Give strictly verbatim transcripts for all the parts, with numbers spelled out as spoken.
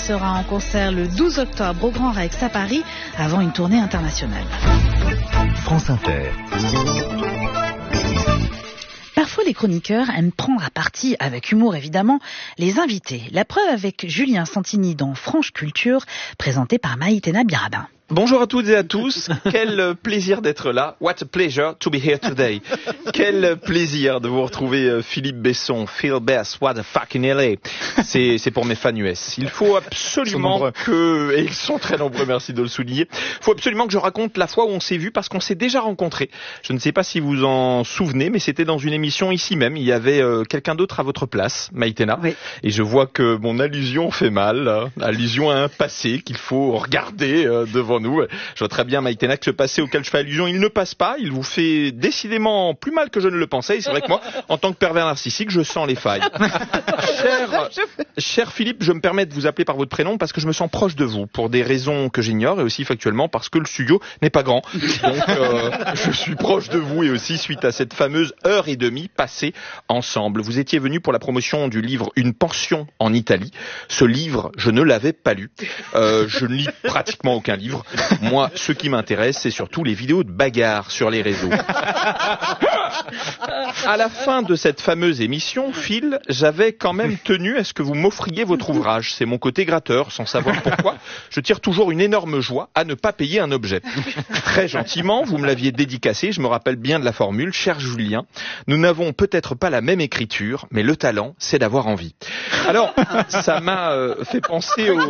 sera en concert le douze octobre au Grand Rex à Paris avant une tournée internationale. France Inter. Parfois, les chroniqueurs aiment prendre à partie, avec humour évidemment, les invités. La preuve avec Julien Santini dans Franche Culture, présenté par Maïtena Biradin. Bonjour à toutes et à tous, quel plaisir d'être là. What a pleasure to be here today. Quel plaisir de vous retrouver, Philippe Besson, Phil Best, what a fucking L A. C'est, c'est pour mes fans U S. Il faut absolument que, et ils sont très nombreux, merci de le souligner, il faut absolument que je raconte la fois où on s'est vu parce qu'on s'est déjà rencontrés. Je ne sais pas si vous en souvenez, mais c'était dans une émission ici même. Il y avait euh, quelqu'un d'autre à votre place, Maïtena. Oui. Et je vois que mon allusion fait mal, hein, allusion à un passé qu'il faut regarder euh, devant nous. Je vois très bien, Maïtena, que ce passé auquel je fais allusion, il ne passe pas, il vous fait décidément plus mal que je ne le pensais, et c'est vrai que moi, en tant que pervers narcissique, je sens les failles. cher, cher Philippe, je me permets de vous appeler par votre prénom parce que je me sens proche de vous, pour des raisons que j'ignore, et aussi factuellement parce que le studio n'est pas grand. Donc, euh, je suis proche de vous, et aussi suite à cette fameuse heure et demie passée ensemble. Vous étiez venu pour la promotion du livre Une pension en Italie. Ce livre, je ne l'avais pas lu. Euh, je ne lis pratiquement aucun livre. Moi, ce qui m'intéresse, c'est surtout les vidéos de bagarres sur les réseaux. À la fin de cette fameuse émission, Phil, j'avais quand même tenu à ce que vous m'offriez votre ouvrage. C'est mon côté gratteur, sans savoir pourquoi. Je tire toujours une énorme joie à ne pas payer un objet. Très gentiment, vous me l'aviez dédicacé, je me rappelle bien de la formule. Cher Julien, nous n'avons peut-être pas la même écriture, mais le talent, c'est d'avoir envie. Alors, ça m'a euh, fait penser au...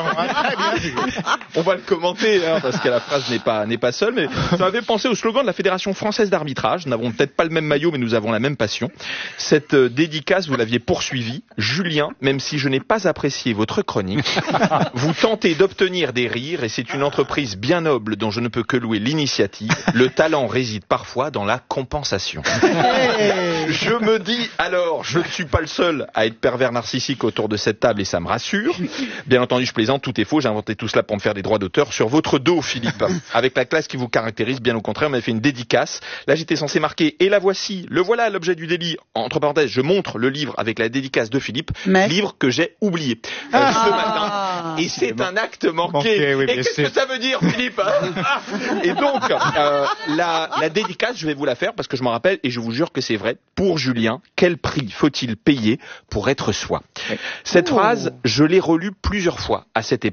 On va le commenter, hein, parce que la phrase n'est pas, n'est pas seule, mais ça m'a fait penser au slogan de la Fédération française d'arbitrage. Nous n'avons peut-être pas le même maillot, mais nous avons la même passion. Cette euh, dédicace, vous l'aviez poursuivie. Julien, même si je n'ai pas apprécié votre chronique, vous tentez d'obtenir des rires, et c'est une entreprise bien noble dont je ne peux que louer l'initiative. Le talent réside parfois dans la compensation. Je me dis, alors, je ne suis pas le seul à être pervers narcissique autour de cette table, et ça me rassure. Bien entendu, je plaisante, tout est faux, j'ai inventé tout cela pour me faire des droits d'auteur sur votre dos, Philippe. Avec la classe qui vous caractérise, bien au contraire, on m'avait fait une dédicace. Là, j'étais censé marquer, et la voici, le voilà l'objet du délit. Entre parenthèses, je montre le livre avec la dédicace de Philippe, Mais... livre que j'ai oublié euh, ah ce matin. Et c'est un acte manqué. manqué oui, et qu'est-ce c'est... que ça veut dire, Philippe? Et donc, euh, la, la dédicace, je vais vous la faire parce que je m'en rappelle, et je vous jure que c'est vrai. Pour Julien, quel prix faut-il payer pour être soi? Cette oh. phrase, je l'ai relue plusieurs fois à cette époque.